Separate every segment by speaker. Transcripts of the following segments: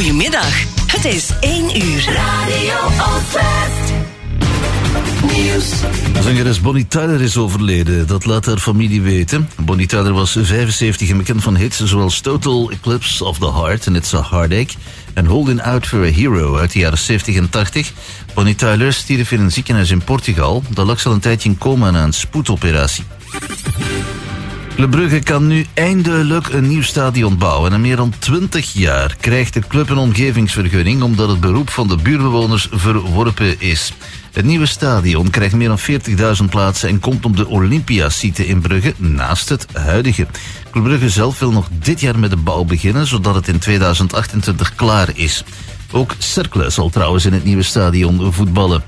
Speaker 1: Goedemiddag, het is 1 uur. Radio Oostwest. Nieuws.
Speaker 2: Zangeres Bonnie Tyler is overleden, dat laat haar familie weten. Bonnie Tyler was 75 en bekend van hits zoals Total Eclipse of the Heart en It's a Heartache en Holding Out for a Hero uit de jaren 70 en 80. Bonnie Tyler stierf in een ziekenhuis in Portugal. Daar lag ze al een tijdje in coma na een spoedoperatie. Club Brugge kan nu eindelijk een nieuw stadion bouwen. Na meer dan 20 jaar krijgt de club een omgevingsvergunning omdat het beroep van de buurtbewoners verworpen is. Het nieuwe stadion krijgt meer dan 40.000 plaatsen en komt op de Olympiasite in Brugge naast het huidige. Club Brugge zelf wil nog dit jaar met de bouw beginnen, zodat het in 2028 klaar is. Ook Cercle zal trouwens in het nieuwe stadion voetballen.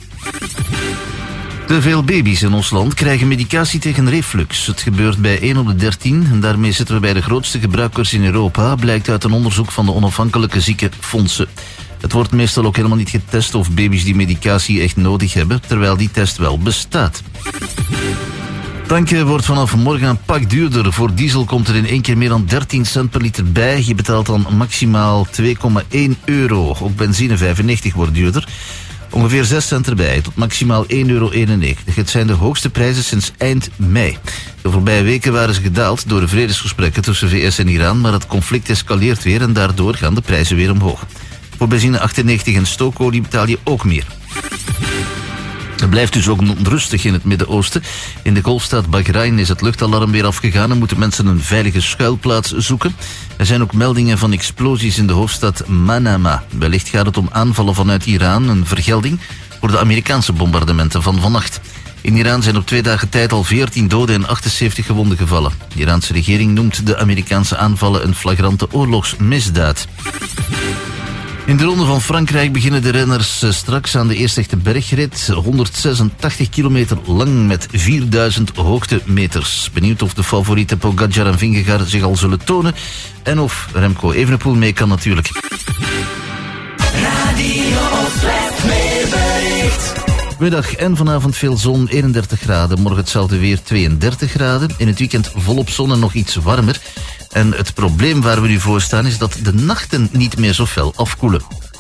Speaker 2: Te veel baby's in ons land krijgen medicatie tegen reflux. Het gebeurt bij 1 op de 13 en daarmee zitten we bij de grootste gebruikers in Europa, blijkt uit een onderzoek van de onafhankelijke ziekenfondsen. Het wordt meestal ook helemaal niet getest of baby's die medicatie echt nodig hebben, terwijl die test wel bestaat. Tanken wordt vanaf morgen een pak duurder. Voor diesel komt er in 1 keer meer dan 13 cent per liter bij. Je betaalt dan maximaal €2,1. Ook benzine 95 wordt duurder. Ongeveer 6 cent erbij, tot maximaal €1,91. Het zijn de hoogste prijzen sinds eind mei. De voorbije weken waren ze gedaald door de vredesgesprekken tussen VS en Iran, maar het conflict escaleert weer en daardoor gaan de prijzen weer omhoog. Voor benzine 98 en stookolie betaal je ook meer. Het blijft dus ook onrustig in het Midden-Oosten. In de golfstaat Bahrein is het luchtalarm weer afgegaan en moeten mensen een veilige schuilplaats zoeken. Er zijn ook meldingen van explosies in de hoofdstad Manama. Wellicht gaat het om aanvallen vanuit Iran, een vergelding voor de Amerikaanse bombardementen van vannacht. In Iran zijn op 2 dagen tijd al 14 doden en 78 gewonden gevallen. De Iraanse regering noemt de Amerikaanse aanvallen een flagrante oorlogsmisdaad. In de Ronde van Frankrijk beginnen de renners straks aan de eerste echte bergrit. 186 kilometer lang met 4000 hoogtemeters. Benieuwd of de favorieten Pogacar en Vingegaard zich al zullen tonen. En of Remco Evenepoel mee kan natuurlijk.
Speaker 1: Radio Oostwest weerbericht.
Speaker 2: Middag en vanavond veel zon, 31 graden. Morgen hetzelfde weer, 32 graden. In het weekend volop zon en nog iets warmer. En het probleem waar we nu voor staan is dat de nachten niet meer zo fel afkoelen.